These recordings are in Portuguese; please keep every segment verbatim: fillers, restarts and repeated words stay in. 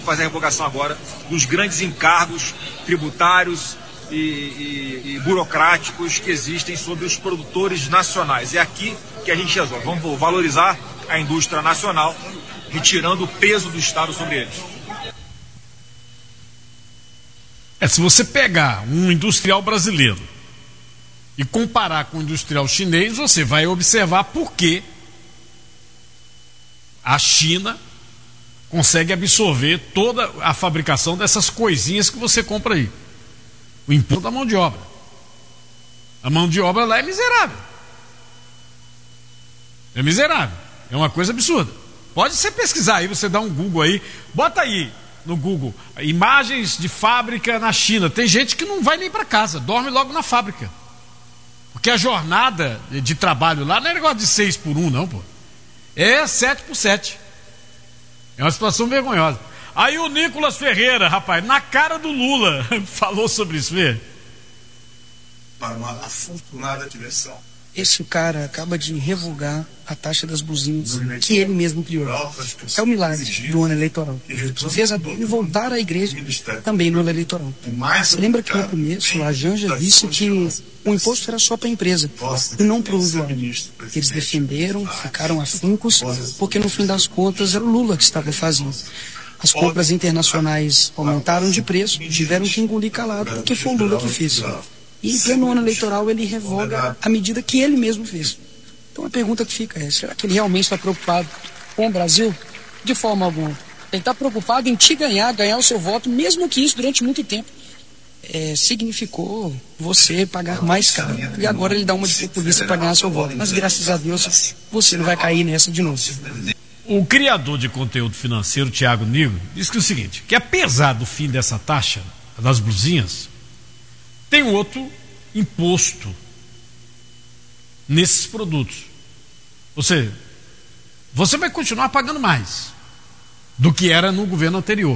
e fazer a revogação agora dos grandes encargos tributários e, e, e burocráticos que existem sobre os produtores nacionais. É aqui que a gente resolve. Vamos valorizar a indústria nacional, retirando o peso do Estado sobre eles. É, se você pegar um industrial brasileiro e comparar com o industrial chinês, você vai observar por que a China consegue absorver toda a fabricação dessas coisinhas que você compra aí. O imposto da mão de obra. A mão de obra lá é miserável. É miserável. É uma coisa absurda. Pode você pesquisar aí, você dá um Google aí, bota aí no Google, imagens de fábrica na China. Tem gente que não vai nem para casa, dorme logo na fábrica. Porque a jornada de trabalho lá não é negócio de seis por um, não, pô. É sete por sete. É uma situação vergonhosa. Aí o Nicolas Ferreira, rapaz, na cara do Lula, falou sobre isso, vê? Para uma afortunada direção. Esse cara acaba de revogar a taxa das buzinas que ele mesmo criou. É o milagre do ano eleitoral. Fez a Bíblia voltar à igreja também no ano eleitoral. Você lembra que no começo a Janja disse que o imposto era só para a empresa e não para o usuário. Eles defenderam, ficaram afincos, porque no fim das contas era o Lula que estava fazendo. As compras internacionais aumentaram de preço, tiveram que engolir calado, porque foi o Lula que fez. E em pleno ano eleitoral ele revoga a medida que ele mesmo fez. Então a pergunta que fica é, será que ele realmente está preocupado com o Brasil? De forma alguma. Ele está preocupado em te ganhar, ganhar o seu voto, mesmo que isso durante muito tempo é, significou você pagar mais caro. E agora ele dá uma de populista para ganhar seu voto. Mas graças a Deus você não vai cair nessa de novo. O criador de conteúdo financeiro, Thiago Nigro, diz que é o seguinte, que apesar do fim dessa taxa das blusinhas, tem outro imposto nesses produtos. Ou seja, você vai continuar pagando mais do que era no governo anterior.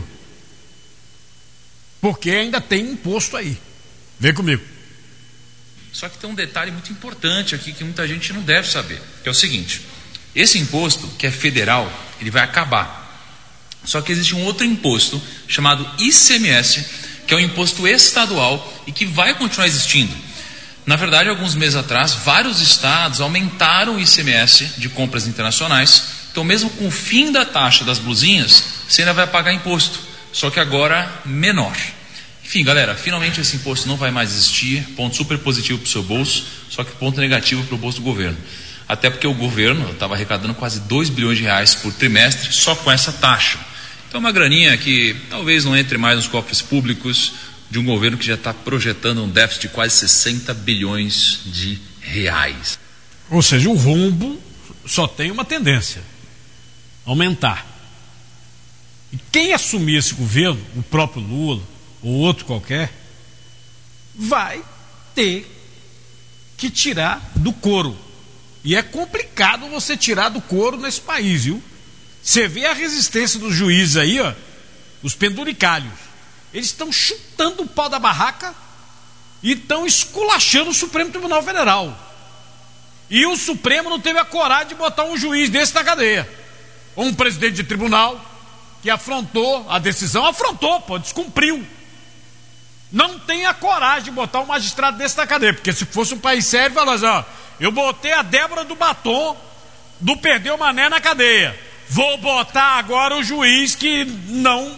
Porque ainda tem imposto aí. Vem comigo. Só que tem um detalhe muito importante aqui que muita gente não deve saber, que é o seguinte: esse imposto, que é federal, ele vai acabar. Só que existe um outro imposto chamado I C M S, que é um imposto estadual e que vai continuar existindo. Na verdade, alguns meses atrás, vários estados aumentaram o I C M S de compras internacionais. Então, mesmo com o fim da taxa das blusinhas, você ainda vai pagar imposto, só que agora menor. Enfim, galera, finalmente esse imposto não vai mais existir. Ponto super positivo para o seu bolso, só que ponto negativo para o bolso do governo. Até porque o governo estava arrecadando quase dois bilhões de reais por trimestre só com essa taxa. Então, uma graninha que talvez não entre mais nos cofres públicos de um governo que já está projetando um déficit de quase sessenta bilhões de reais. Ou seja, o rombo só tem uma tendência: aumentar. E quem assumir esse governo, o próprio Lula ou outro qualquer, vai ter que tirar do couro. E é complicado você tirar do couro nesse país, viu? Você vê a resistência dos juízes aí, ó, os penduricalhos. Eles estão chutando o pau da barraca e estão esculachando o Supremo Tribunal Federal. E o Supremo não teve a coragem de botar um juiz desse na cadeia. Ou um presidente de tribunal que afrontou a decisão, afrontou, pô, descumpriu. Não tem a coragem de botar um magistrado desse na cadeia, porque se fosse um país sério, falasse, ó, eu botei a Débora do Batom do Perdeu Mané na cadeia. Vou botar agora o juiz que não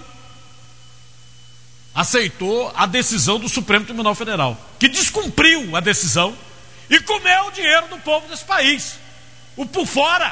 aceitou a decisão do Supremo Tribunal Federal, que descumpriu a decisão e comeu o dinheiro do povo desse país. O por fora.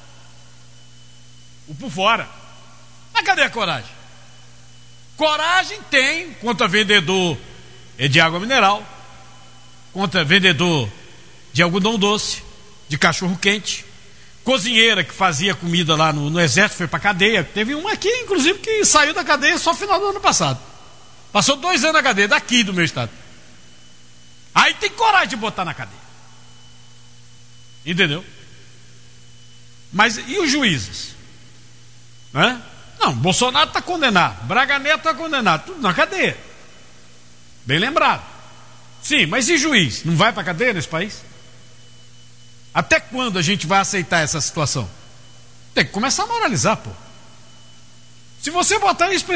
O por fora. Mas cadê a coragem? Coragem tem contra vendedor de água mineral, contra vendedor de algodão doce, de cachorro quente, cozinheira que fazia comida lá no, no exército, foi pra cadeia. Teve uma aqui, inclusive, que saiu da cadeia só no final do ano passado. Passou dois anos na cadeia, daqui do meu estado. Aí tem coragem de botar na cadeia. Entendeu? Mas e os juízes? Né? Não, Bolsonaro está condenado, Braga Neto está condenado, tudo na cadeia. Bem lembrado. Sim, mas e juiz? Não vai para a cadeia nesse país? Até quando a gente vai aceitar essa situação? Tem que começar a moralizar, pô. Se você botar isso